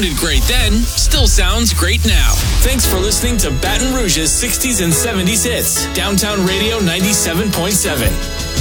sounded great then, still sounds great now. Thanks for listening to Baton Rouge's 60s and 70s hits. Downtown Radio 97.7.